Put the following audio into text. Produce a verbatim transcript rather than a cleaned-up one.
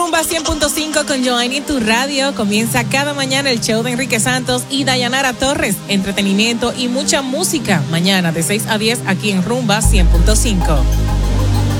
Rumba cien punto cinco con Joanny, tu radio. Comienza cada mañana el show de Enrique Santos y Dayanara Torres. Entretenimiento y mucha música. Mañana de seis a diez aquí en Rumba cien punto cinco.